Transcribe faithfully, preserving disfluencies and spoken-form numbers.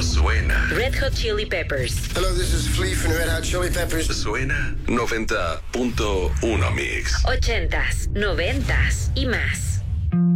suena. Red Hot Chili Peppers. Hello, this is Flea from Red Hot Chili Peppers. Suena noventa punto uno Mix. Ochentas, noventas y más.